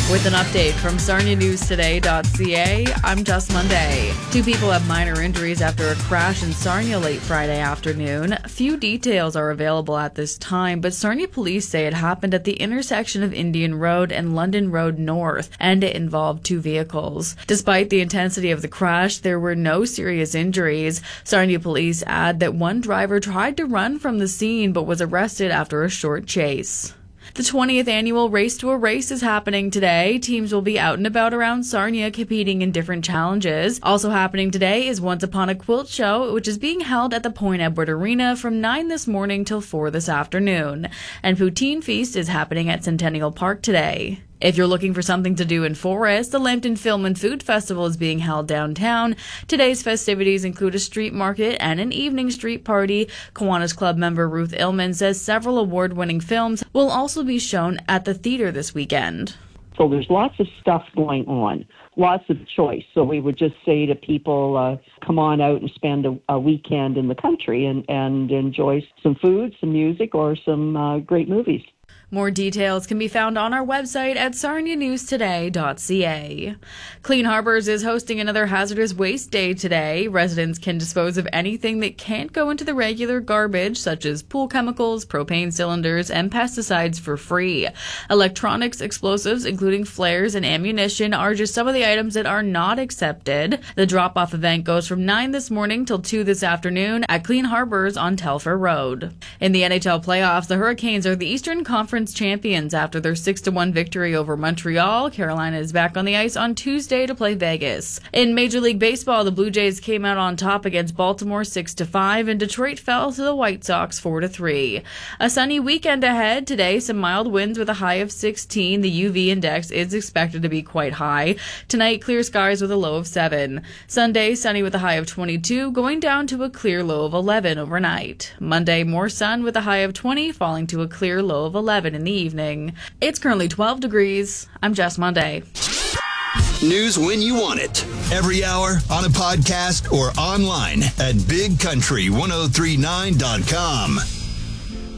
With an update from SarniaNewsToday.ca, I'm Jess Monday. 2 people have minor injuries after a crash in Sarnia late Friday afternoon. Few details are available at this time, but Sarnia police say it happened at the intersection of Indian Road and London Road North, and it involved 2 vehicles. Despite the intensity of the crash, there were no serious injuries. Sarnia police add that one driver tried to run from the scene but was arrested after a short chase. The 20th annual Race to a Race is happening today. Teams will be out and about around Sarnia competing in different challenges. Also happening today is Once Upon a Quilt Show, which is being held at the Point Edward Arena from 9 this morning till 4 this afternoon. And Poutine Feast is happening at Centennial Park today. If you're looking for something to do in Forest, the Lambton Film and Food Festival is being held downtown. Today's festivities include a street market and an evening street party. Kiwanis Club member Ruth Illman says several award-winning films will also be shown at the theater this weekend. So there's lots of stuff going on, lots of choice. So we would just say to people, come on out and spend a weekend in the country and enjoy some food, some music, or some great movies. More details can be found on our website at sarnianewstoday.ca. Clean Harbors is hosting another hazardous waste day today. Residents can dispose of anything that can't go into the regular garbage, such as pool chemicals, propane cylinders, and pesticides for free. Electronics, explosives, including flares and ammunition, are just some of the items that are not accepted. The drop-off event goes from 9 this morning till 2 this afternoon at Clean Harbors on Telfair Road. In the NHL playoffs, the Hurricanes are the Eastern Conference champions after their 6-1 victory over Montreal. Carolina is back on the ice on Tuesday to play Vegas. In Major League Baseball, the Blue Jays came out on top against Baltimore 6-5, and Detroit fell to the White Sox 4-3. A sunny weekend ahead. Today, some mild winds with a high of 16. The UV index is expected to be quite high. Tonight, clear skies with a low of 7. Sunday, sunny with a high of 22, going down to a clear low of 11 overnight. Monday, more sun with a high of 20, falling to a clear low of 11 in the evening. It's currently 12 degrees. I'm Jess Monday. News when you want it. Every hour, on a podcast, or online at bigcountry1039.com.